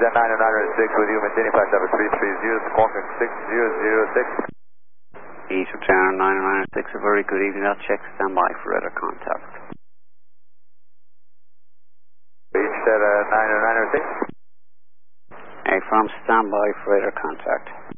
Jet 906 with you, maintaining flight level 330, squawking 6006. East Channel 906, a very good evening. I'll check standby for radar contact. East Jet 906. Hey, from standby for radar contact.